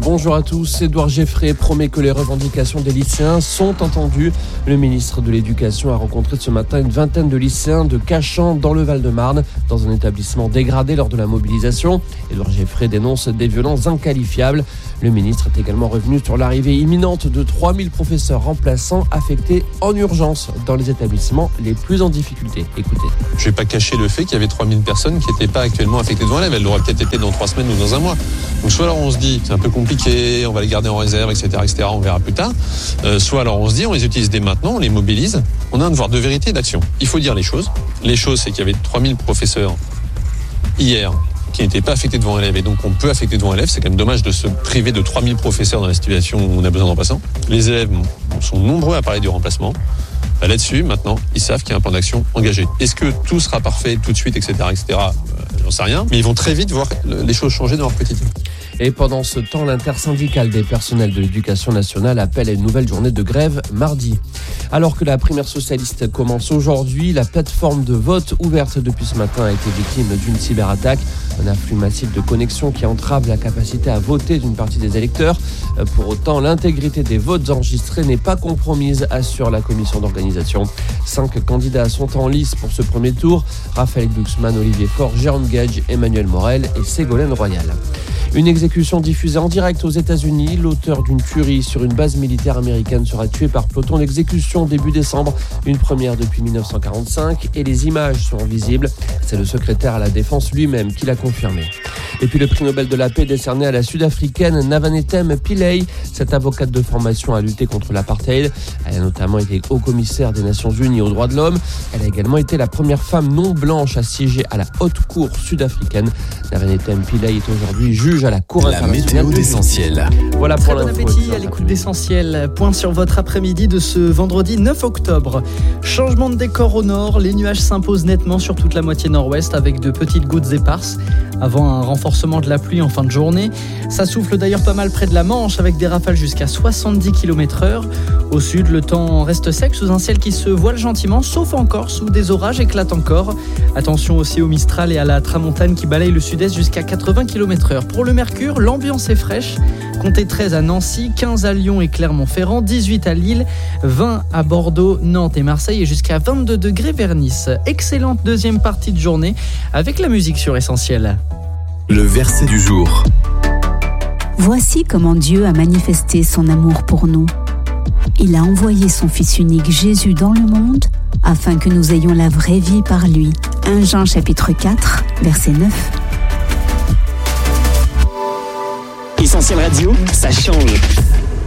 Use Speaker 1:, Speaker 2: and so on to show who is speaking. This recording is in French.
Speaker 1: Bonjour à tous. Édouard Geffray promet que les revendications des lycéens sont entendues. Le ministre de l'Éducation a rencontré ce matin une vingtaine de lycéens de Cachan dans le Val-de-Marne, dans un établissement dégradé lors de la mobilisation. Édouard Geffray dénonce des violences inqualifiables. Le ministre est également revenu sur l'arrivée imminente de 3000 professeurs remplaçants affectés en urgence dans les établissements les plus en difficulté. Écoutez.
Speaker 2: Je ne vais pas cacher le fait qu'il y avait 3000 personnes qui n'étaient pas actuellement affectées devant l'élève. Elles l'auraient peut-être été dans 3 semaines ou dans un mois. Donc soit alors on se dit c'est un peu compliqué, on va les garder en réserve, etc., on verra plus tard. Soit alors on se dit on les utilise dès maintenant, on les mobilise. On a un devoir de vérité et d'action. Il faut dire les choses. Les choses, c'est qu'il y avait 3000 professeurs hier qui n'étaient pas affectés devant élèves, et donc on peut affecter devant élèves. C'est quand même dommage de se priver de 3000 professeurs dans la situation où on a besoin de remplaçants. Les élèves sont nombreux à parler du remplacement. Là-dessus, maintenant, ils savent qu'il y a un plan d'action engagé. Est-ce que tout sera parfait tout de suite, etc., j'en sais rien. Mais ils vont très vite voir les choses changer dans leur quotidien.
Speaker 1: Et pendant ce temps, l'intersyndicale des personnels de l'éducation nationale appelle à une nouvelle journée de grève mardi. Alors que la primaire socialiste commence aujourd'hui, la plateforme de vote ouverte depuis ce matin a été victime d'une cyberattaque. Un afflux massif de connexions qui entrave la capacité à voter d'une partie des électeurs. Pour autant, l'intégrité des votes enregistrés n'est pas compromise, assure la commission d'organisation. 5 candidats sont en lice pour ce premier tour. Raphaël Glucksmann, Olivier Faure, Jérôme Gage, Emmanuel Morel et Ségolène Royal. Une exécution diffusée en direct aux États-Unis. L'auteur d'une tuerie sur une base militaire américaine sera tué par peloton d'exécution début décembre. Une première depuis 1945 et les images sont visibles. C'est le secrétaire à la Défense lui-même qui l'a confirmé. Et puis le prix Nobel de la paix décerné à la Sud-Africaine Navanethem Pillay. Cette avocate de formation a lutté contre l'apartheid. Elle a notamment été haut-commissaire des Nations Unies aux droits de l'homme. Elle a également été la première femme non blanche à siéger à la haute cour sud-africaine. Navanethem Pillay est aujourd'hui juge à la Cour internationale.
Speaker 3: La météo d'Essentiel.
Speaker 1: Voilà pour
Speaker 4: Très bon
Speaker 1: l'info.
Speaker 4: appétit à l'écoute d'Essentiel. Point sur votre après-midi de ce vendredi 9 octobre. Changement de décor au nord, les nuages s'imposent nettement sur toute la moitié nord-ouest avec de petites gouttes éparses avant un renforcement de la pluie en fin de journée. Ça souffle d'ailleurs pas mal près de la Manche avec des rafales jusqu'à 70 km/h. Au sud, le temps reste sec sous un ciel qui se voile gentiment, sauf en Corse où des orages éclatent encore. Attention aussi au Mistral et à la tramontane qui balaye le sud-est jusqu'à 80 km/h. Pour le mercure, l'ambiance est fraîche. Comptez 13 à Nancy, 15 à Lyon et Clermont-Ferrand, 18 à Lille, 20 à Bordeaux, Nantes et Marseille et jusqu'à 22 degrés vers Nice. Excellente deuxième partie de journée avec la musique sur Essentiel.
Speaker 3: Le verset du jour.
Speaker 5: Voici comment Dieu a manifesté son amour pour nous. Il a envoyé son Fils unique Jésus dans le monde afin que nous ayons la vraie vie par lui. 1 Jean chapitre 4, verset 9.
Speaker 6: Essentiel Radio, ça change.